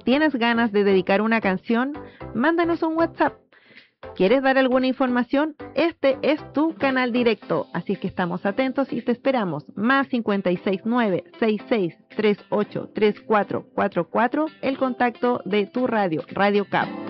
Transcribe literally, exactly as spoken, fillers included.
¿Tienes ganas de dedicar una canción? Mándanos un WhatsApp. ¿Quieres dar alguna información? Este es tu canal directo, así que estamos atentos y te esperamos. Más cinco seis nueve, seis seis tres ocho, tres cuatro cuatro cuatro, el contacto de tu radio, Radio Cap.